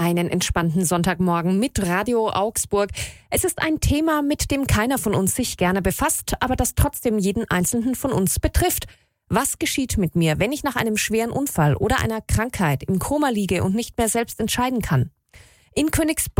einen entspannten Sonntagmorgen mit Radio Augsburg. Es ist ein Thema, mit dem keiner von uns sich gerne befasst, aber das trotzdem jeden Einzelnen von uns betrifft. Was geschieht mit mir, wenn ich nach einem schweren Unfall oder einer Krankheit im Koma liege und nicht mehr selbst entscheiden kann? In Königsbrunn